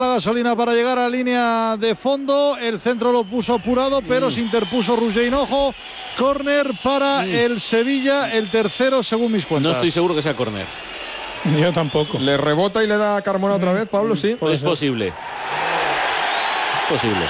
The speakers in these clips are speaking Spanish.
La gasolina para llegar a la línea de fondo. El centro lo puso apurado, pero se interpuso Roger Hinojo. Córner para el Sevilla, el tercero según mis cuentas. No estoy seguro que sea córner. Yo tampoco. ¿Le rebota y le da a Carmona otra vez, Pablo? Sí. Es posible. Es posible.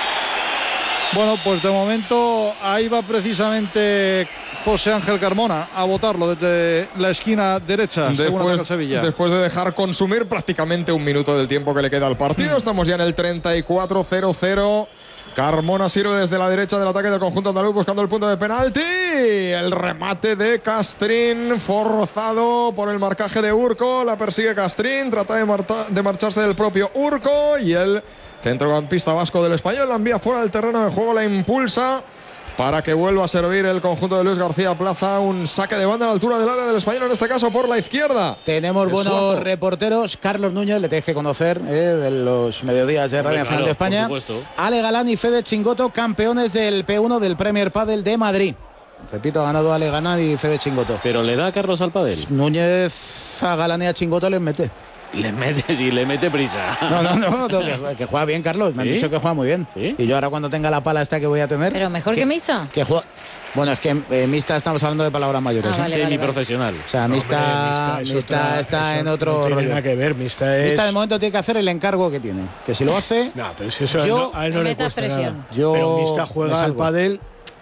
Bueno, pues de momento ahí va precisamente José Ángel Carmona a botarlo desde la esquina derecha, según ataca el Sevilla. Después de dejar consumir prácticamente un minuto del tiempo que le queda al partido. Estamos ya en el 34-0-0. Carmona sirve desde la derecha del ataque del conjunto andaluz buscando el punto de penalti. El remate de Castrín forzado por el marcaje de Urco. La persigue Castrín, trata de marcharse del propio Urco y el centrocampista vasco del Español la envía fuera del terreno de juego, la impulsa para que vuelva a servir el conjunto de Luis García Plaza. Un saque de banda a la altura del área del Español, en este caso por la izquierda. Tenemos buenos reporteros. Carlos Núñez, le tenéis que conocer, de los mediodías de Radio Nacional de España. Ale Galán y Fede Chingoto, campeones del P1 del Premier Padel de Madrid. Repito, ha ganado Ale Galán y Fede Chingoto. ¿Pero le da a Carlos al pádel? Núñez a Galán y a Chingoto les mete. Le mete prisa. No, que juega bien, Carlos. Me han dicho que juega muy bien. ¿Sí? Y yo ahora cuando tenga la pala esta que voy a tener... Pero mejor que Mista. Que juega... Bueno, es que Mista estamos hablando de palabras mayores. Vale, semiprofesional. O sea, Mista está en otro rollo. No tiene nada que ver. Mista de momento tiene que hacer el encargo que tiene. Que si lo hace... No, pero si eso a él no le cuesta presión. nada. Pero Mista juega al pádel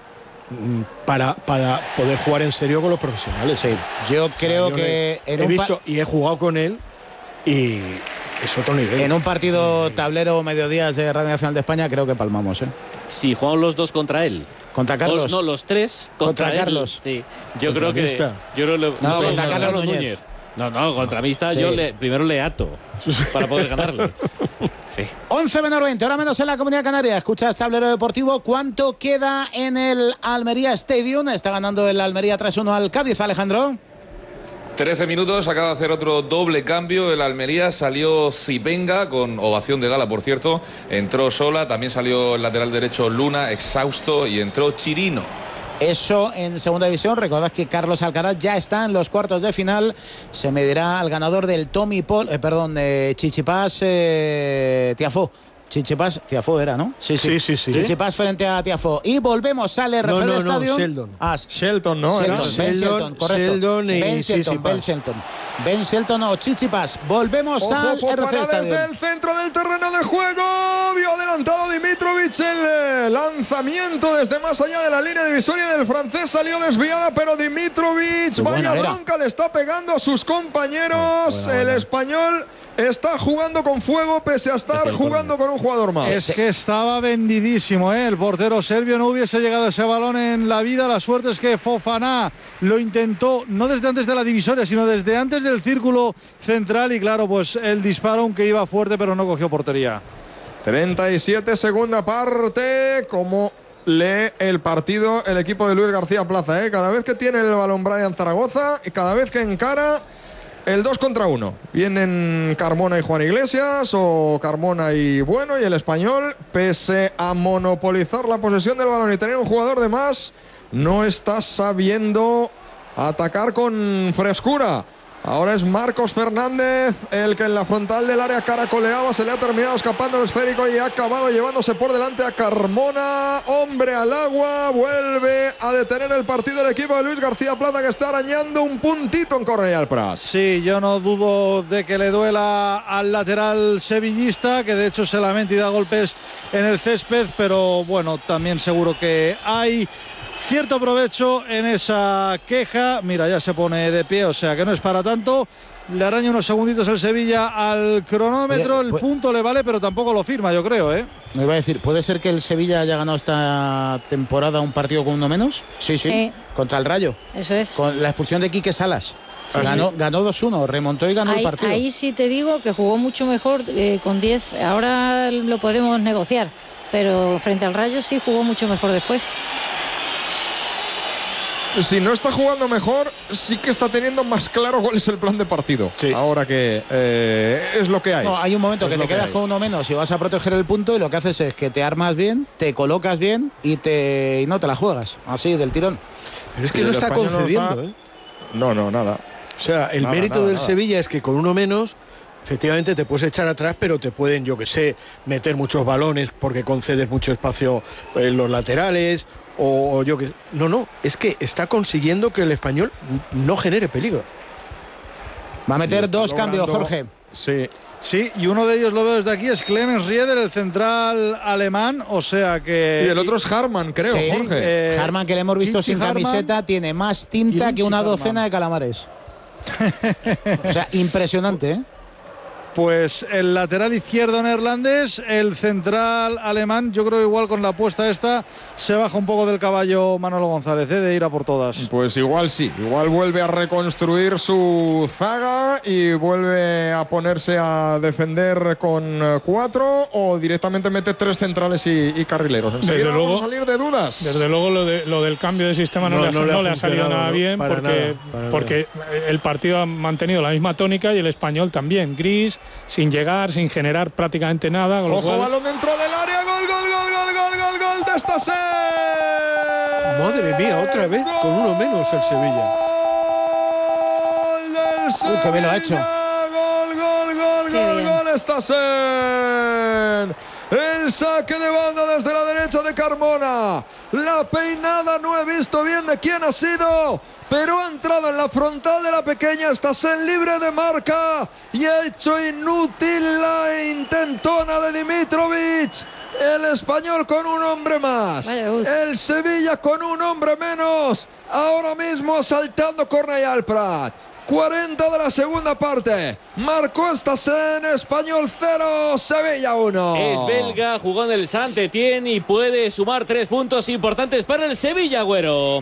para poder jugar en serio con los profesionales. Sí, yo creo que... He visto y he jugado con él y es otro nivel. En un partido tablero mediodías de Radio Nacional de España creo que palmamos, ¿eh? Sí, jugamos los dos contra él. ¿Contra Carlos? No, los tres contra Carlos. Sí. Yo creo que... No, contra Carlos Núñez. No, contra Mista sí. Yo primero le ato para poder ganarle. Sí. 11 menos 20, ahora menos en la Comunidad Canaria. Escuchas Tablero Deportivo. ¿Cuánto queda en el Almería Stadium? Está ganando el Almería 3-1 al Cádiz, Alejandro. 13 minutos, acaba de hacer otro doble cambio. El Almería salió Zipenga, con ovación de gala, por cierto. Entró Sola, también salió el lateral derecho Luna, exhausto, y entró Chirino. Eso en segunda división. Recordad que Carlos Alcaraz ya está en los cuartos de final. Se medirá al ganador del Chichipás Tiafó. Chichipás, Tiafó era, ¿no? Sí. Chichipás frente a Tiafó. Y volvemos al RFL Stadium. Sheldon. Shelton, ¿no? Ben Shelton, correcto. Sheldon y Ben Shelton o Chichipás. Volvemos al RFL Stadium. Desde el centro del terreno de juego. Vio adelantado Dimitrovic el lanzamiento desde más allá de la línea divisoria del francés. Salió desviada, pero Dimitrovic, vaya bronca, le está pegando a sus compañeros. El español está jugando con fuego pese a estar jugando con un jugador más. Es que estaba vendidísimo, ¿eh? El portero serbio no hubiese llegado a ese balón en la vida. La suerte es que Fofana lo intentó, no desde antes de la divisoria, sino desde antes del círculo central. Y claro, pues el disparo, aunque iba fuerte, pero no cogió portería. 37, segunda parte. Como lee el partido el equipo de Luis García Plaza, ¿eh? Cada vez que tiene el balón Brian Zaragoza y cada vez que encara el 2 contra 1. Vienen Carmona y Juan Iglesias, o Carmona y Bueno, y el español, pese a monopolizar la posesión del balón y tener un jugador de más, no está sabiendo atacar con frescura. Ahora es Marcos Fernández el que en la frontal del área caracoleaba, se le ha terminado escapando el esférico y ha acabado llevándose por delante a Carmona. Hombre al agua, vuelve a detener el partido el equipo de Luis García Plata, que está arañando un puntito en Cornellà Prat. Sí, yo no dudo de que le duela al lateral sevillista, que de hecho se lamenta y da golpes en el césped, pero bueno, también seguro que hay cierto provecho en esa queja. Mira, ya se pone de pie, o sea que no es para tanto. Le araña unos segunditos el Sevilla al cronómetro. El punto le vale, pero tampoco lo firma, yo creo, ¿eh? Me iba a decir, ¿puede ser que el Sevilla haya ganado esta temporada un partido con uno menos? Sí. Contra el Rayo. Eso es. Con la expulsión de Quique Salas. Ganó 2-1, remontó y ganó el partido. Ahí sí te digo que jugó mucho mejor con 10. Ahora lo podemos negociar, pero frente al Rayo sí jugó mucho mejor después. Si no está jugando mejor, sí que está teniendo más claro cuál es el plan de partido. Sí. Ahora que es lo que hay. No, hay un momento que te quedas con uno menos y vas a proteger el punto, y lo que haces es que te armas bien, te colocas bien y no te la juegas, así del tirón. Pero es que no está concediendo, No, nada. O sea, el mérito del Sevilla es que con uno menos efectivamente te puedes echar atrás, pero te pueden, yo que sé, meter muchos balones porque concedes mucho espacio en los laterales, o yo que... No, es que está consiguiendo que el Español no genere peligro. Va a meter 2 cambios, Jorge. Sí, y uno de ellos lo veo desde aquí, es Clemens Rieder, el central alemán, o sea que... Y el otro es Harman, creo, sí, Jorge. Harman, que le hemos visto sin camiseta, tiene más tinta que una docena de calamares. O sea, impresionante, ¿eh? Pues el lateral izquierdo neerlandés, el central alemán, yo creo que igual con la apuesta esta se baja un poco del caballo Manolo González, de ir a por todas. Pues igual sí, igual vuelve a reconstruir su zaga y vuelve a ponerse a defender con 4 o directamente mete 3 centrales y carrileros. Enseguida desde luego, vamos a salir de dudas. Desde luego lo del cambio de sistema no le ha salido nada bien porque el partido ha mantenido la misma tónica y el español también. Gris, sin llegar, sin generar prácticamente nada. Ojo, balón dentro del área, gol de Stassen. Madre mía, otra vez con uno menos el Sevilla. Gol del Sevilla. Que me lo ha hecho. Gol Stassen. El saque de banda desde la derecha de Carmona. La peinada no he visto bien de quién ha sido, pero ha entrado en la frontal de la pequeña Stassen, libre de marca, y ha hecho inútil la intentona de Dimitrovic. El español con un hombre más, el Sevilla con un hombre menos. Ahora mismo saltando Cornellà Alprat. 40 de la segunda parte. Marcó Stassen, Español 0, Sevilla 1. Es belga, jugó en el Saint-Étienne y puede sumar 3 puntos importantes para el Sevilla, Agüero.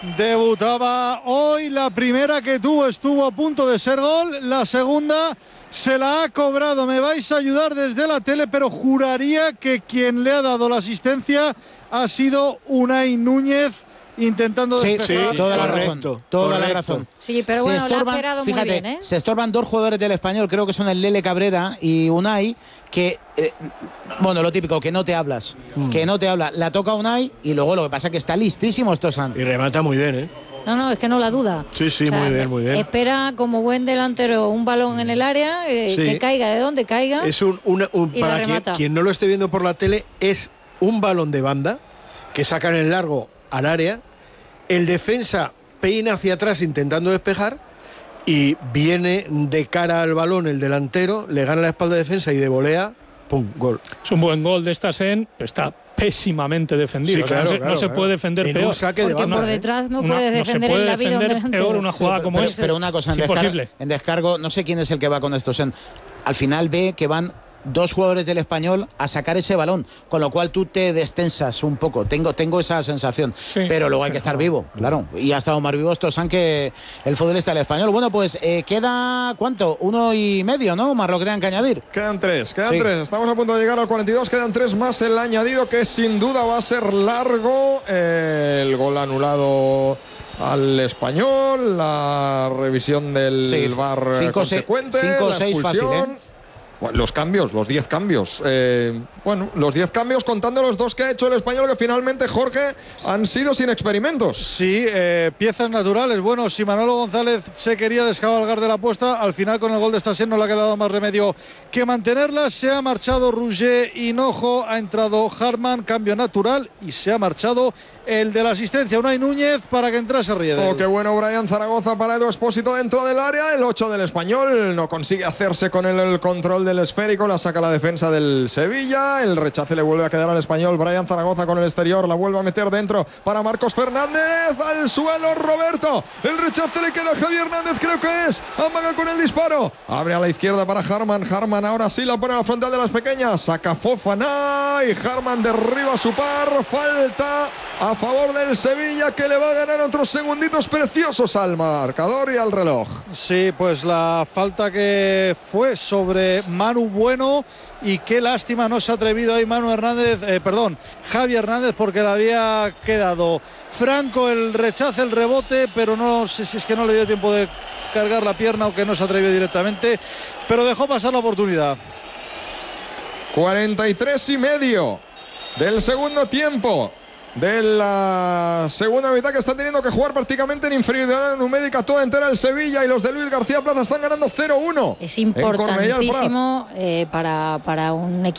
Debutaba hoy, la primera que tuvo estuvo a punto de ser gol, la segunda se la ha cobrado. Me vais a ayudar desde la tele, pero juraría que quien le ha dado la asistencia ha sido Unai Núñez, intentando despejar. Sí, toda la razón. Sí, pero bueno, le ha esperado muy bien, ¿eh? Se estorban 2 jugadores del español, creo que son el Lele Cabrera y Unai, que, bueno, lo típico, que no te hablas. Que no te habla. La toca Unai y luego lo que pasa es que está listísimo Stassen. Y remata muy bien, ¿eh? No, es que no la duda. Sí, o sea, muy bien. Espera como buen delantero un balón en el área, que caiga de donde caiga. Es para quien no lo esté viendo por la tele, es un balón de banda que sacan en largo al área. El defensa peina hacia atrás intentando despejar y viene de cara al balón el delantero, le gana la espalda de defensa y de volea, ¡pum!, gol. Es un buen gol de Stassen, pero está pésimamente defendido. Sí, claro, no se puede defender en peor. un saque de banda, por detrás no puedes defender en la vida un delantero. Peor una jugada como esta. Pero una cosa, en descargo, no sé quién es el que va con Stassen. Al final ve que van 2 jugadores del español a sacar ese balón, con lo cual tú te destensas un poco. Tengo esa sensación, pero luego hay que estar vivo, claro. Y ha estado más vivo Stassen que el futbolista del español. Bueno, pues queda ¿cuánto? 1,5, ¿no? Más lo que tengan que añadir. Quedan 3. Estamos a punto de llegar al 42. Quedan 3 más el añadido, que sin duda va a ser largo. El gol anulado al español, la revisión del VAR consecuente, 5 o 6 fácil, ¿eh? Los cambios, los 10 cambios. Los 10 cambios contando los 2 que ha hecho el español, que finalmente, Jorge, han sido sin experimentos. Sí, piezas naturales. Bueno, si Manolo González se quería descabalgar de la apuesta, al final con el gol de Stassen no le ha quedado más remedio que mantenerla. Se ha marchado Rouget Hinojo, ha entrado Harman, cambio natural, y se ha marchado el de la asistencia, Unai Núñez, para que entrase Rieder. Qué bueno Brian Zaragoza para Edu Expósito dentro del área. El 8 del español no consigue hacerse con el control del esférico, la saca la defensa del Sevilla. El rechace le vuelve a quedar al español. Brian Zaragoza con el exterior, la vuelve a meter dentro para Marcos Fernández. Al suelo Roberto. El rechace le queda a Javier Hernández, creo que es. Amaga con el disparo. Abre a la izquierda para Harman. Harman ahora sí la pone a la frontal de las pequeñas. Saca Fofana y Harman derriba a su par. Falta a favor del Sevilla, que le va a ganar otros segunditos preciosos al marcador y al reloj. Sí, pues la falta que fue sobre Manu Bueno, y qué lástima no se ha atrevido ahí Javi Hernández, porque le había quedado franco el rechace, el rebote, pero no sé si es que no le dio tiempo de cargar la pierna o que no se atrevió directamente, pero dejó pasar la oportunidad. 43 y medio del segundo tiempo. de la segunda mitad, que está teniendo que jugar prácticamente en inferioridad numérica toda entera el Sevilla, y los de Luis García Plaza están ganando 0-1. Es importantísimo para un equipo